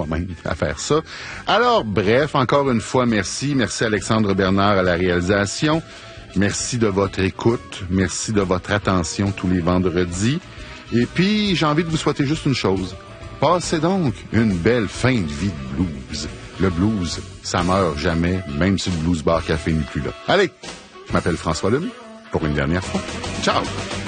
moi-même à faire ça. Alors, bref, encore une fois, merci. Merci Alexandre Bernard à la réalisation. Merci de votre écoute. Merci de votre attention tous les vendredis. Et puis, j'ai envie de vous souhaiter juste une chose. Passez donc une belle fin de vie de blues. Le blues, ça meurt jamais, même si le Blues Bar Café n'est plus là. Allez, je m'appelle François Lemay, pour une dernière fois. Ciao!